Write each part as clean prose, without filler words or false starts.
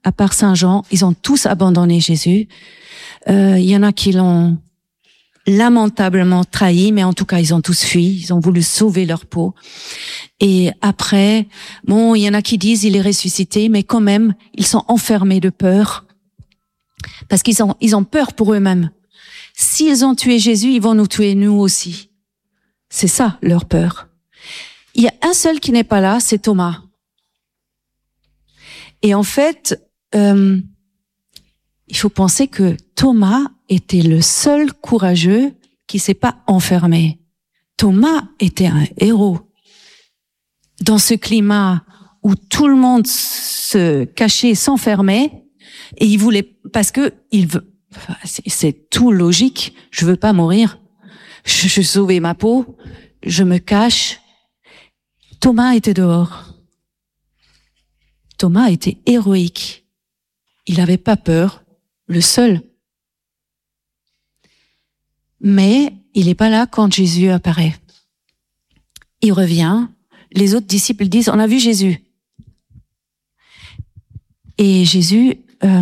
à part Saint Jean, ils ont tous abandonné Jésus. Il y en a qui l'ont lamentablement trahi, mais en tout cas, ils ont tous fui. Ils ont voulu sauver leur peau. Et après, bon, il y en a qui disent il est ressuscité, mais quand même, ils sont enfermés de peur. Parce qu'ils ont peur pour eux-mêmes. S'ils ont tué Jésus, ils vont nous tuer nous aussi. C'est ça, leur peur. Il y a un seul qui n'est pas là, c'est Thomas. Et en fait, il faut penser que Thomas était le seul courageux qui s'est pas enfermé. Thomas était un héros. Dans ce climat où tout le monde se cachait, s'enfermait, et il voulait, parce que il veut, c'est tout logique, je veux pas mourir, je sauver ma peau, je me cache. Thomas était dehors. Thomas était héroïque. Il avait pas peur, le seul. Mais il est pas là quand Jésus apparaît. Il revient. Les autres disciples disent, on a vu Jésus. Et Jésus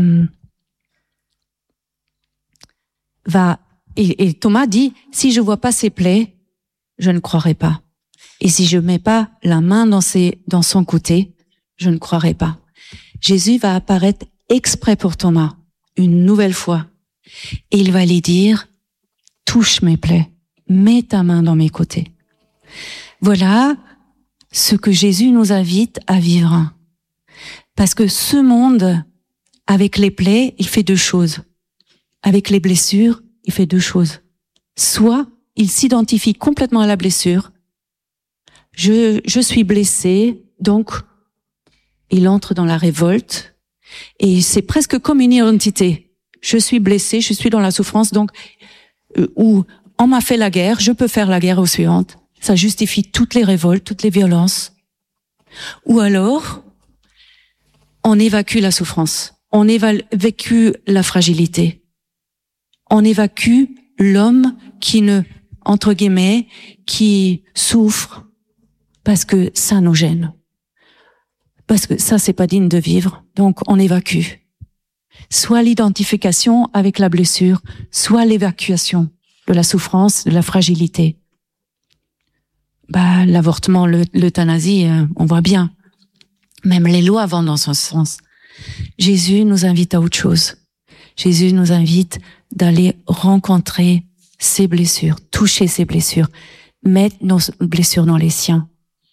et Thomas dit, si je vois pas ses plaies, je ne croirai pas. Et si je mets pas la main dans son côté, je ne croirai pas. Jésus va apparaître exprès pour Thomas, une nouvelle fois. Et il va lui dire, touche mes plaies, mets ta main dans mes côtés. Voilà ce que Jésus nous invite à vivre. Parce que ce monde, avec les plaies, il fait deux choses. Avec les blessures, il fait deux choses. Soit il s'identifie complètement à la blessure. Je suis blessé, donc il entre dans la révolte. Et c'est presque comme une identité. Je suis blessé, je suis dans la souffrance, donc où on m'a fait la guerre, je peux faire la guerre aux suivantes. Ça justifie toutes les révoltes, toutes les violences. Ou alors, on évacue la souffrance, on évacue la fragilité, on évacue l'homme qui entre guillemets, qui souffre parce que ça nous gêne. Parce que ça, c'est pas digne de vivre, donc on évacue. Soit l'identification avec la blessure, soit l'évacuation de la souffrance, de la fragilité. L'avortement, l'euthanasie, on voit bien. Même les lois vont dans ce sens. Jésus nous invite à autre chose. Jésus nous invite d'aller rencontrer ses blessures, toucher ses blessures, mettre nos blessures dans les siens.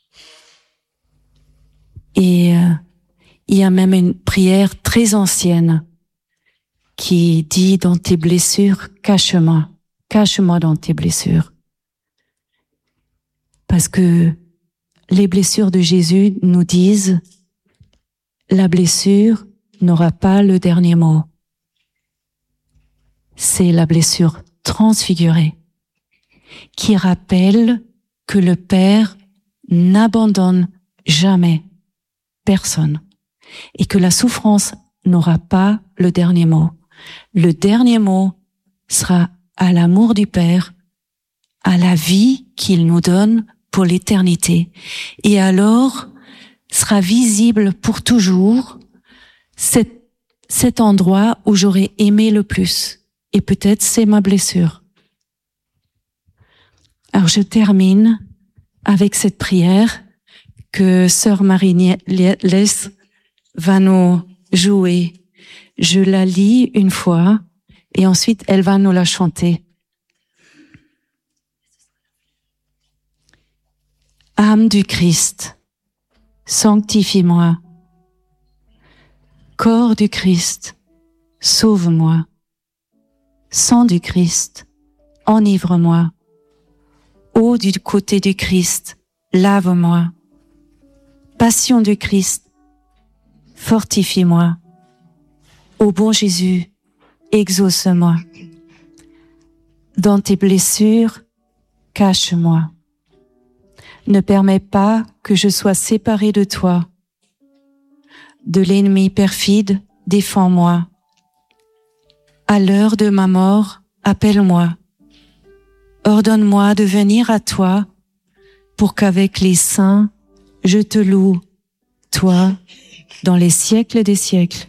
Et il y a même une prière très ancienne qui dit dans tes blessures, cache-moi dans tes blessures. Parce que les blessures de Jésus nous disent la blessure n'aura pas le dernier mot. C'est la blessure transfigurée qui rappelle que le Père n'abandonne jamais personne et que la souffrance n'aura pas le dernier mot. Le dernier mot sera à l'amour du Père, à la vie qu'il nous donne pour l'éternité. Et alors sera visible pour toujours cet endroit où j'aurais aimé le plus. Et peut-être c'est ma blessure. Alors je termine avec cette prière que sœur Marie-Lès va nous jouer. Je la lis une fois et ensuite elle va nous la chanter. Âme du Christ, sanctifie-moi. Corps du Christ, sauve-moi. Sang du Christ, enivre-moi. Eau du côté du Christ, lave-moi. Passion du Christ, fortifie-moi. Ô bon Jésus, exauce-moi. Dans tes blessures, cache-moi. Ne permets pas que je sois séparé de toi. De l'ennemi perfide, défends-moi. À l'heure de ma mort, appelle-moi. Ordonne-moi de venir à toi pour qu'avec les saints, je te loue, toi, dans les siècles des siècles.